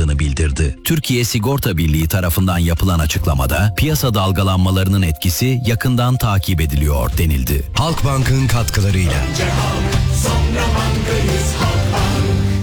olmadığını bildirdi. Türkiye Sigorta Birliği tarafından yapılan açıklamada piyasa dalgalanmalarının etkisi yakından takip ediliyor denildi. Halkbank'ın katkılarıyla. Önce halk, sonra bankayız Halkbank.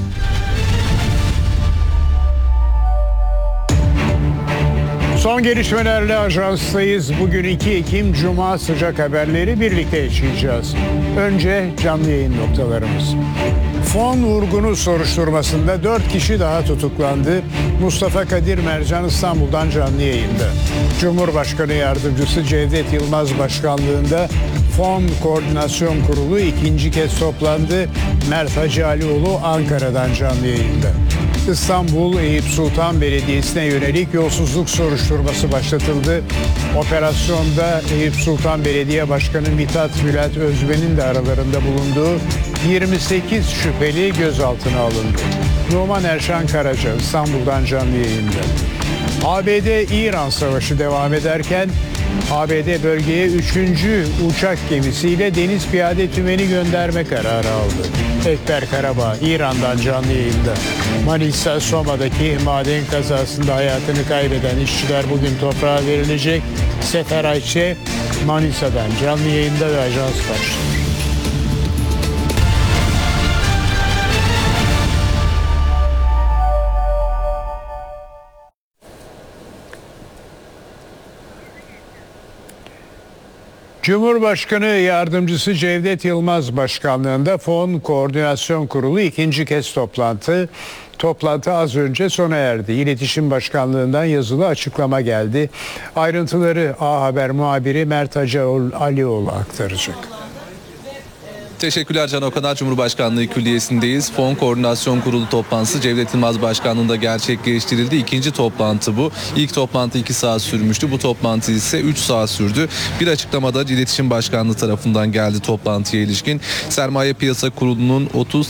Son gelişmelerle ajanstayız. Bugün 2 Ekim Cuma sıcak haberleri birlikte yaşayacağız. Önce canlı yayın noktalarımız. Fon vurgunu soruşturmasında 4 kişi daha tutuklandı. Mustafa Kadir Mercan İstanbul'dan canlı yayında. Cumhurbaşkanı Yardımcısı Cevdet Yılmaz başkanlığında Fon Koordinasyon Kurulu ikinci kez toplandı. Mert Hacı Alioğlu Ankara'dan canlı yayında. İstanbul Eyüp Sultan Belediyesi'ne yönelik yolsuzluk soruşturması başlatıldı. Operasyonda Eyüp Sultan Belediye Başkanı Mithat Bülent Özben'in de aralarında bulunduğu 28 şüpheli gözaltına alındı. Numan Erşan Karaca İstanbul'dan canlı yayında. ABD-İran savaşı devam ederken ABD bölgeye 3. uçak gemisiyle deniz piyade tümeni gönderme kararı aldı. Ekber Karabağ İran'dan canlı yayında. Manisa Soma'daki maden kazasında hayatını kaybeden işçiler bugün toprağa verilecek. Sefer Ayçe Manisa'dan canlı yayında ve ajans başlıyor. Cumhurbaşkanı Yardımcısı Cevdet Yılmaz başkanlığında Fon Koordinasyon Kurulu ikinci kez Toplantı az önce sona erdi. İletişim Başkanlığı'ndan yazılı açıklama geldi. Ayrıntıları A Haber muhabiri Mert Hacı Alioğlu aktaracak. Teşekkürler Can Okanar. Cumhurbaşkanlığı Külliyesi'ndeyiz. Fon Koordinasyon Kurulu toplantısı Cevdet Yılmaz Başkanlığı'nda gerçekleştirildi. İkinci toplantı bu. İlk toplantı 2 saat sürmüştü. Bu toplantı ise 3 saat sürdü. Bir açıklamada İletişim Başkanlığı tarafından geldi toplantıya ilişkin. Sermaye Piyasa Kurulu'nun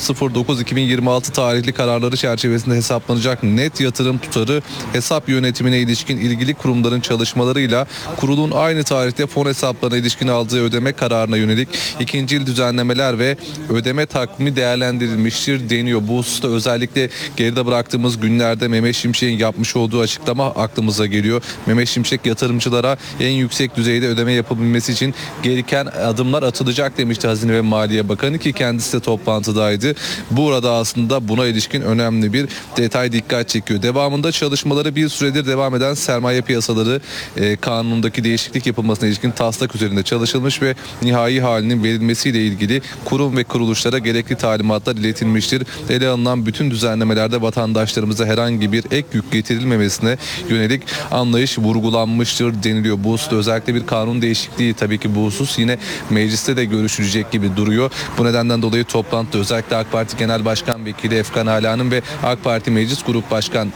30.09.2026 tarihli kararları çerçevesinde hesaplanacak net yatırım tutarı hesap yönetimine ilişkin ilgili kurumların çalışmalarıyla kurulun aynı tarihte fon hesaplarına ilişkin aldığı ödeme kararına yönelik ikincil düzenlemeler ve ödeme takvimi değerlendirilmiştir deniyor. Bu hususta özellikle geride bıraktığımız günlerde Mehmet Şimşek'in yapmış olduğu açıklama aklımıza geliyor. Mehmet Şimşek yatırımcılara en yüksek düzeyde ödeme yapabilmesi için gereken adımlar atılacak demişti Hazine ve Maliye Bakanı ki kendisi de toplantıdaydı. Burada aslında buna ilişkin önemli bir detay dikkat çekiyor. Devamında çalışmaları bir süredir devam eden sermaye piyasaları kanunundaki değişiklik yapılmasına ilişkin taslak üzerinde çalışılmış ve nihai halinin verilmesiyle ilgili kurum ve kuruluşlara gerekli talimatlar iletilmiştir. Ele alınan bütün düzenlemelerde vatandaşlarımıza herhangi bir ek yük getirilmemesine yönelik anlayış vurgulanmıştır deniliyor. Bu hususta özellikle bir kanun değişikliği tabii ki bu husus yine mecliste de görüşülecek gibi duruyor. Bu nedenden dolayı toplantıda özellikle AK Parti Genel Başkan Vekili Efkan Ala'nın ve AK Parti Meclis Grup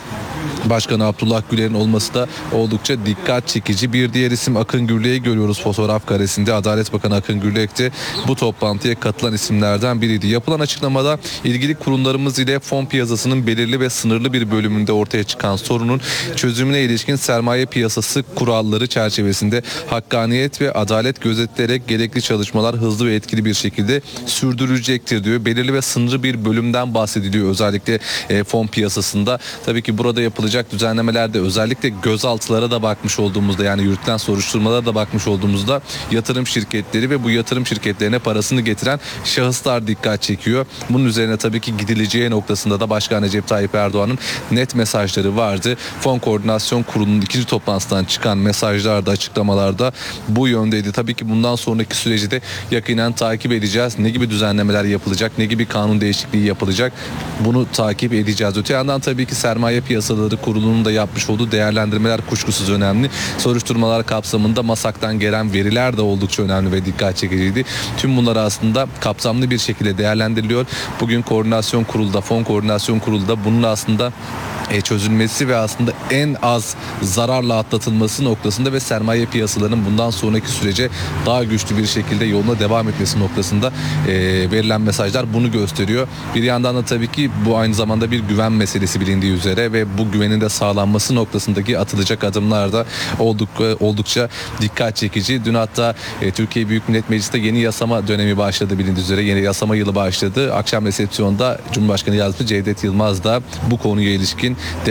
Başkanı Abdullah Güler'in olması da oldukça dikkat çekici. Bir diğer isim Akın Gürlek'i görüyoruz fotoğraf karesinde. Adalet Bakanı Akın Gürlek de bu toplantıya katılan isimlerden biriydi. Yapılan açıklamada ilgili kurumlarımız ile fon piyasasının belirli ve sınırlı bir bölümünde ortaya çıkan sorunun çözümüne ilişkin sermaye piyasası kuralları çerçevesinde hakkaniyet ve adalet gözetilerek gerekli çalışmalar hızlı ve etkili bir şekilde sürdürülecektir diyor. Belirli ve sınırlı bir bölümden bahsediliyor özellikle fon piyasasında. Tabii ki burada yapılacak düzenlemelerde özellikle gözaltılara da bakmış olduğumuzda yani yürütülen soruşturmalara da bakmış olduğumuzda yatırım şirketleri ve bu yatırım şirketlerine parasını getiren şahıslar dikkat çekiyor. Bunun üzerine tabii ki gidileceği noktasında da Başkan Recep Tayyip Erdoğan'ın net mesajları vardı. Fon Koordinasyon Kurulu'nun ikinci toplantısından çıkan mesajlarda, açıklamalarda bu yöndeydi. Tabii ki bundan sonraki süreci de yakinen takip edeceğiz. Ne gibi düzenlemeler yapılacak, ne gibi kanun değişikliği yapılacak bunu takip edeceğiz. Öte yandan tabii ki Sermaye Piyasaları Kurulu'nun da yapmış olduğu değerlendirmeler kuşkusuz önemli. Soruşturmalar kapsamında MASAK'tan gelen veriler de oldukça önemli ve dikkat çekiciydi. Tüm bunlar aslında kapsamlı bir şekilde değerlendiriliyor. Bugün Koordinasyon Kurulu'da, Fon Koordinasyon Kurulu'da bunun aslında çözülmesi ve aslında en az zararla atlatılması noktasında ve sermaye piyasalarının bundan sonraki sürece daha güçlü bir şekilde yoluna devam etmesi noktasında verilen mesajlar bunu gösteriyor. Bir yandan da tabii ki bu aynı zamanda bir güven meselesi bilindiği üzere ve bu güvenin de sağlanması noktasındaki atılacak adımlar da oldukça dikkat çekici. Dün hatta Türkiye Büyük Millet Meclisi'nde yeni yasama dönemi başladı bilindiği üzere. Yeni yasama yılı başladı. Akşam resepsiyonda Cumhurbaşkanı Yardımcısı Cevdet Yılmaz da bu konuya ilişkin